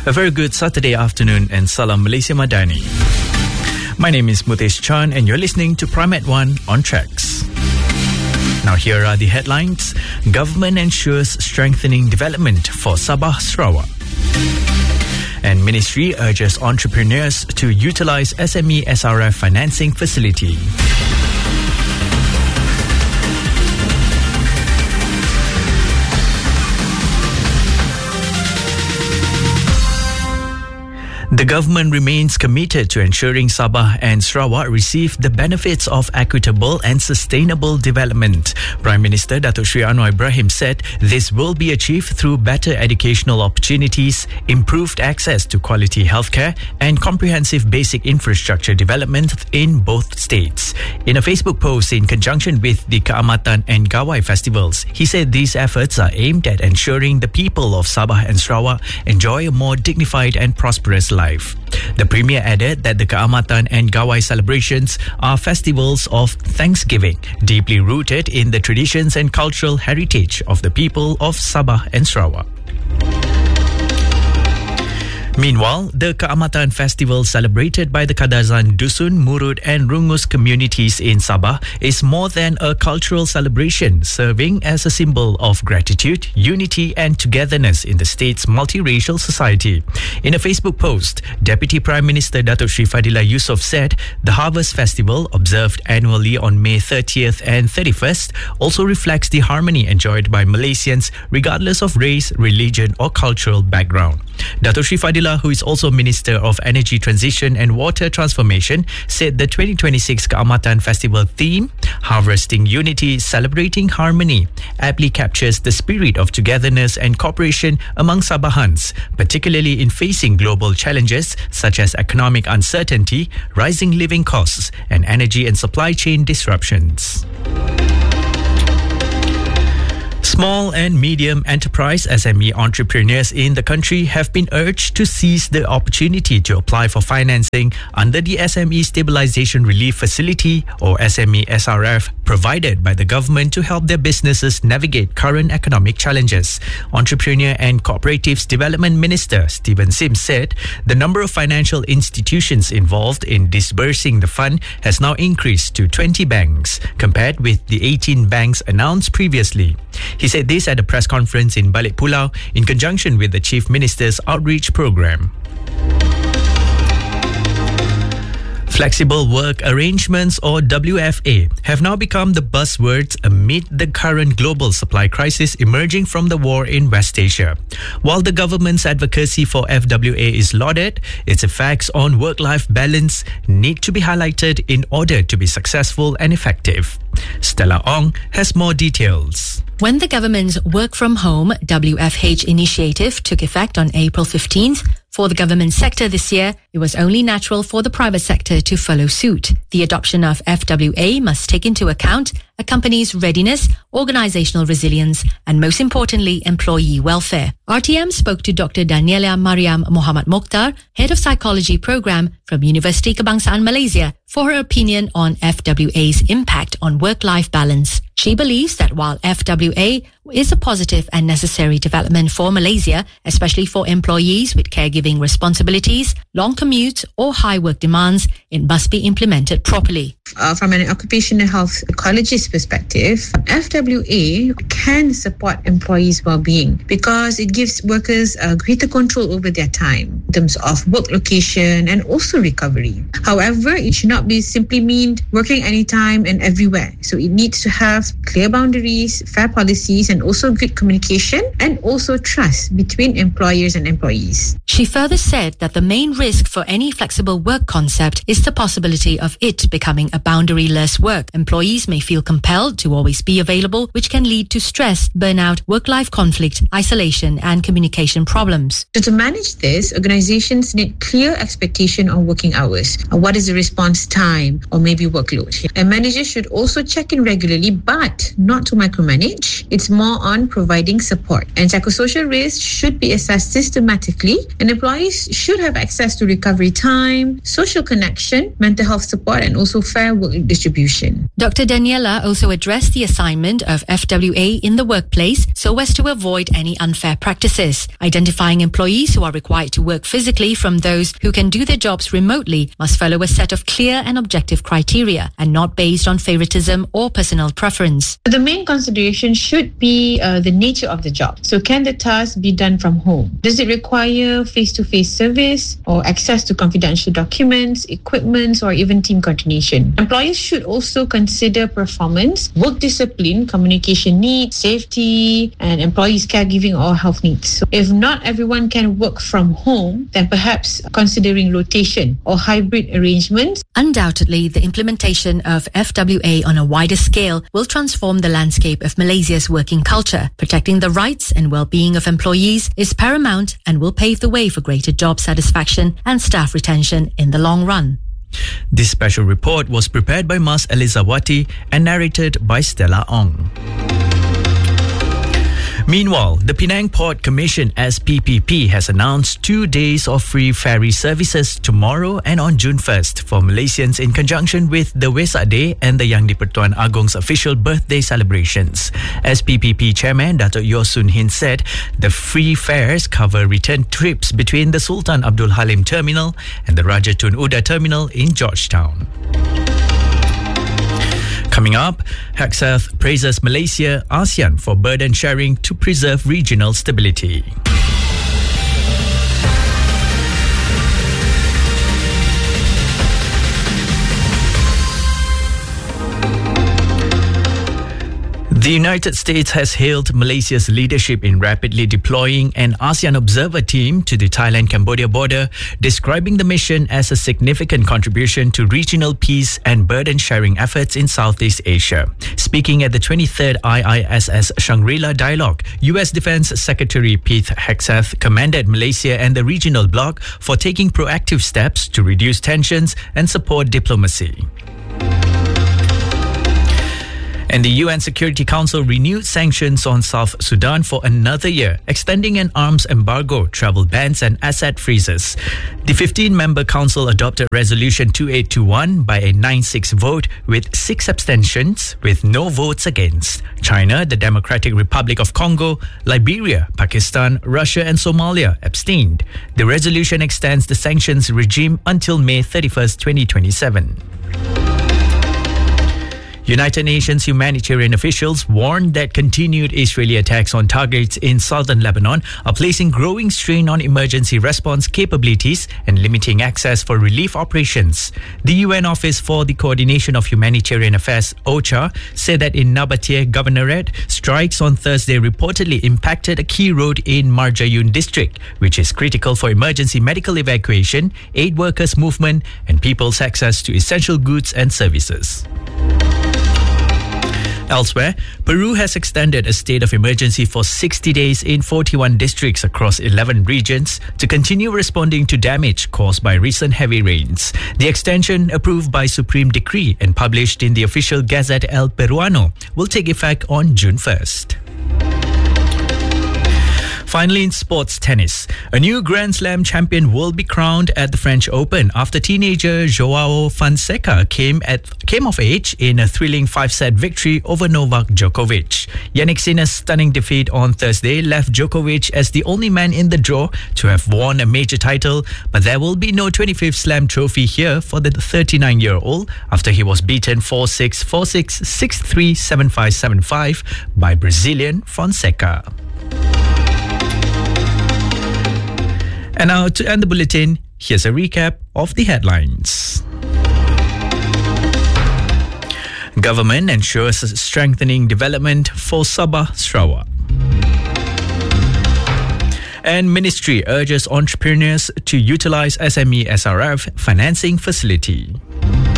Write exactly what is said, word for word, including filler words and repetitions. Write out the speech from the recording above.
A very good Saturday afternoon and Salam Malaysia Madani. My name is Mutesh Chan and you're listening to Prime at One on Tracks. Now here are the headlines. Government ensures strengthening development for Sabah Sarawak. And Ministry urges entrepreneurs to utilise S M E S R F financing facility. The government remains committed to ensuring Sabah and Sarawak receive the benefits of equitable and sustainable development. Prime Minister Datuk Seri Anwar Ibrahim said this will be achieved through better educational opportunities, improved access to quality healthcare, and comprehensive basic infrastructure development in both states. In a Facebook post in conjunction with the Keamatan and Gawai festivals, he said these efforts are aimed at ensuring the people of Sabah and Sarawak enjoy a more dignified and prosperous life. The Premier added that the Keamatan and Gawai celebrations are festivals of thanksgiving, deeply rooted in the traditions and cultural heritage of the people of Sabah and Sarawak. Meanwhile, the Keamatan Festival celebrated by the Kadazan, Dusun, Murud and Rungus communities in Sabah is more than a cultural celebration, serving as a symbol of gratitude, unity and togetherness in the state's multiracial society. In a Facebook post, Deputy Prime Minister Datuk Seri Fadilah Yusof said the Harvest Festival, observed annually on May thirtieth and thirty-first, also reflects the harmony enjoyed by Malaysians regardless of race, religion or cultural background. Datuk Seri Fadilah, who is also Minister of Energy Transition and Water Transformation, said the twenty twenty-six Keamatan Festival theme, Harvesting Unity, Celebrating Harmony, aptly captures the spirit of togetherness and cooperation among Sabahans, particularly in facing global challenges such as economic uncertainty, rising living costs, and energy and supply chain disruptions. Small and medium enterprise S M E entrepreneurs in the country have been urged to seize the opportunity to apply for financing under the S M E Stabilisation Relief Facility or S M E S R F provided by the government to help their businesses navigate current economic challenges. Entrepreneur and Cooperatives Development Minister Stephen Sims said the number of financial institutions involved in disbursing the fund has now increased to twenty banks compared with the eighteen banks announced previously. He said this at a press conference in Balik Pulau in conjunction with the Chief Minister's outreach program. Flexible work arrangements or W F A have now become the buzzwords amid the current global supply crisis emerging from the war in West Asia. While the government's advocacy for F W A is lauded, its effects on work-life balance need to be highlighted in order to be successful and effective. Stella Ong has more details. When the government's Work From Home W F H initiative took effect on April fifteenth, for the government sector this year, it was only natural for the private sector to follow suit. The adoption of F W A must take into account a company's readiness, organizational resilience, and most importantly, employee welfare. R T M spoke to Doctor Daniela Mariam Muhammad Mokhtar, Head of Psychology Program from University Kebangsaan Malaysia, for her opinion on F W A's impact on work-life balance. She believes that while F W A is a positive and necessary development for Malaysia, especially for employees with caregiving responsibilities, long commutes or high work demands, it must be implemented properly. Uh, from an occupational health psychologist perspective, F W A can support employees' well-being because it gives workers uh, greater control over their time in terms of work location and also recovery. However, it should not be simply mean working anytime and everywhere. So it needs to have clear boundaries, fair policies, and also good communication and also trust between employers and employees. She further said that the main risk for any flexible work concept is the possibility of it becoming a boundary-less work. Employees may feel compelled to always be available, which can lead to stress, burnout, work-life conflict, isolation, and communication problems. So to manage this, organizations need clear expectation on working hours. What is the response time or maybe workload? And managers should also check in regularly, but not to micromanage. It's more on providing support. And psychosocial risks should be assessed systematically, and employees should have access to recovery time, social connection, mental health support, and also fair work distribution. Doctor Daniela also addressed the assignment of F W A in the workplace so as to avoid any unfair practices. Identifying employees who are required to work physically from those who can do their jobs remotely must follow a set of clear and objective criteria and not based on favoritism or personal preference. The main consideration should be uh, the nature of the job. So can the task be done from home? Does it require face-to-face service or access to confidential documents, equipment, or even team coordination? Employers should also consider performance, work discipline, communication needs, safety, and employees' caregiving or health needs. So if not everyone can work from home, then perhaps considering rotation or hybrid arrangements. Undoubtedly, the implementation of F W A on a wider scale will transform the landscape of Malaysia's working culture. Protecting the rights and well-being of employees is paramount and will pave the way for greater job satisfaction and staff retention in the long run. This special report was prepared by Mas Elizawati and narrated by Stella Ong. Meanwhile, the Penang Port Commission S P P P has announced two days of free ferry services tomorrow and on June first for Malaysians in conjunction with the Wesak Day and the Yang di-Pertuan Agong's official birthday celebrations. S P P P Chairman Dato' Yeo Soon Hin said the free fares cover return trips between the Sultan Abdul Halim Terminal and the Raja Tun Uda Terminal in Georgetown. Coming up, Hegseth praises Malaysia, ASEAN for burden sharing to preserve regional stability. The United States has hailed Malaysia's leadership in rapidly deploying an ASEAN observer team to the Thailand-Cambodia border, describing the mission as a significant contribution to regional peace and burden-sharing efforts in Southeast Asia. Speaking at the twenty-third I I S S Shangri-La Dialogue, U S Defense Secretary Pete Hegseth commended Malaysia and the regional bloc for taking proactive steps to reduce tensions and support diplomacy. And the U N Security Council renewed sanctions on South Sudan for another year, extending an arms embargo, travel bans and asset freezes. The fifteen-member council adopted Resolution twenty-eight twenty-one by a nine six vote with six abstentions, with no votes against. China, the Democratic Republic of Congo, Liberia, Pakistan, Russia and Somalia abstained. The resolution extends the sanctions regime until May thirty-first, twenty twenty-seven. United Nations humanitarian officials warned that continued Israeli attacks on targets in southern Lebanon are placing growing strain on emergency response capabilities and limiting access for relief operations. The U N Office for the Coordination of Humanitarian Affairs, OCHA, said that in Nabatea Governorate, strikes on Thursday reportedly impacted a key road in Marjayun district, which is critical for emergency medical evacuation, aid workers movement and people's access to essential goods and services. Elsewhere, Peru has extended a state of emergency for sixty days in forty-one districts across eleven regions to continue responding to damage caused by recent heavy rains. The extension, approved by Supreme Decree and published in the official Gazette El Peruano, will take effect on June first. Finally, in sports tennis, a new Grand Slam champion will be crowned at the French Open after teenager Joao Fonseca came at came of age in a thrilling five-set victory over Novak Djokovic. Jannik Sinner's stunning defeat on Thursday left Djokovic as the only man in the draw to have won a major title, but there will be no twenty-fifth Slam trophy here for the thirty-nine-year-old after he was beaten four six, four six, six three, seven five, seven five by Brazilian Fonseca. And now to end the bulletin, here's a recap of the headlines. Government ensures strengthening development for Sabah Sarawak. And Ministry urges entrepreneurs to utilise S M E S R F financing facility.